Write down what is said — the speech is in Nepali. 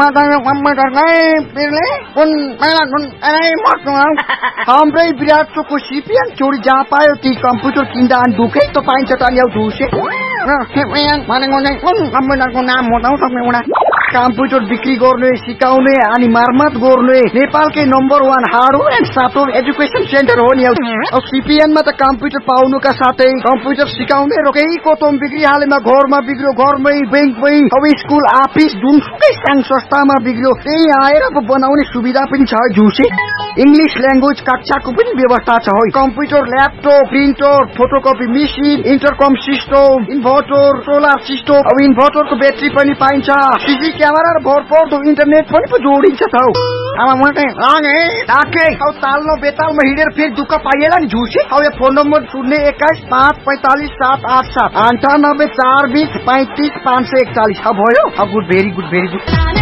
हाम्रै विराट चोकको सिपिएन छोडी जहाँ पायो ती कम्प्युटर किन्दा अनि दुखै त पाइन्छ त ल्याउ ढुसे कम्प्युटरको नाम बताउ सक्ने उडा कम्प्युटर बिक्री गर्ने सिकाउने अनि मर्मत गर्ने नेपालकै number 1 hardware and software education centre हो नि। सिपिएनमा त कम्प्युटर पाउनुका साथै कम्प्युटर सिकाउने र केही कोतम बिक्री हालेमा घरमा बिग्रियो घरमै बैंकमै अब स्कुल अफिस जुनसुकै संघ संस्थामा बिग्रियो त्यही आएर बनाउने सुविधा पनि छ झुसे। इंग्लिश ल्याङ्ग्वेज कक्षाको पनि व्यवस्था छ है। Computer laptop printer photocopy machine इन्टरकम system inverter solar system अब इन्भर्टरको ब्याट्री पनि पाइन्छ सीसी क्यामेरा र भरपर्दो इन्टरनेट पनि जोडिन्छ त अब तालमा बेतालमा हिँडेर फेरि दुःख पाइएला नि झुसे। अब यो फोन नम्बर 021 545 787 98 420 35 541 भयो। अब good very good very good.